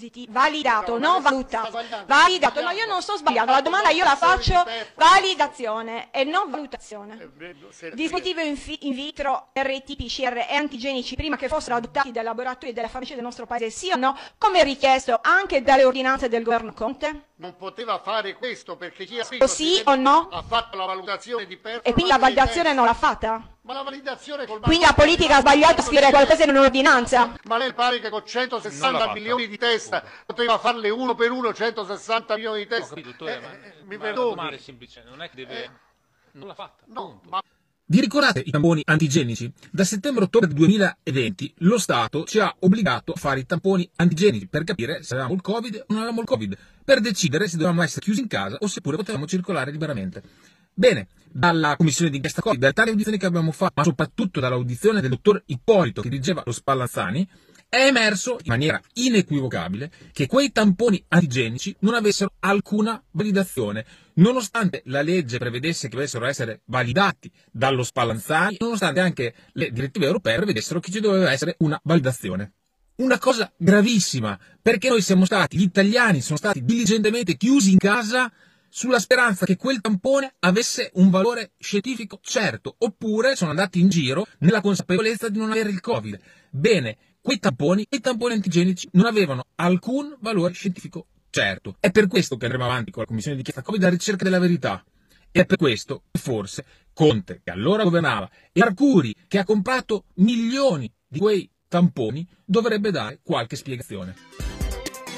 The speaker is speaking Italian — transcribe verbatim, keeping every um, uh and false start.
positivo, validato, non valutato, validato, no, io non sto sbagliando, la domanda io la faccio, validazione e non valutazione. Dispositivi in vitro, R T P C R e antigenici prima che fossero adottati dai laboratori della farmacia del nostro paese, sì o no, come richiesto anche dalle ordinanze del governo Conte? Non poteva fare questo perché chi ha scritto Sì o no? ha fatto la valutazione di performance. E quindi la validazione non l'ha fatta? Ma la validazione col Quindi la politica ha sbagliato a scrivere qualcosa in un'ordinanza? Ma lei pare che con centosessanta milioni di testa poteva farle uno per uno centosessanta milioni di testa? Ho capito, dottore, eh, ma, eh, mi ma perdoni. la domanda è semplice, non è che deve... Eh, non l'ha fatta, no, punto. ma... Vi ricordate i tamponi antigenici? Da settembre-ottobre duemilaventi lo Stato ci ha obbligato a fare i tamponi antigenici per capire se avevamo il Covid o non avevamo il Covid, per decidere se dovevamo essere chiusi in casa o seppure potevamo circolare liberamente. Bene, dalla commissione di inchiesta Covid, dalle tante audizioni che abbiamo fatto, ma soprattutto dall'audizione del dottor Ippolito che dirigeva lo Spallanzani, è emerso in maniera inequivocabile che quei tamponi antigenici non avessero alcuna validazione, nonostante la legge prevedesse che dovessero essere validati dallo Spallanzani, nonostante anche le direttive europee prevedessero che ci doveva essere una validazione. Una cosa gravissima, perché noi siamo stati, gli italiani sono stati diligentemente chiusi in casa sulla speranza che quel tampone avesse un valore scientifico certo, oppure sono andati in giro nella consapevolezza di non avere il Covid. Bene, quei tamponi, quei tamponi antigenici non avevano alcun valore scientifico certo. È per questo che andremo avanti con la commissione di inchiesta Covid alla ricerca della verità. E è per questo che forse Conte, che allora governava, e Arcuri, che ha comprato milioni di quei tamponi, dovrebbe dare qualche spiegazione.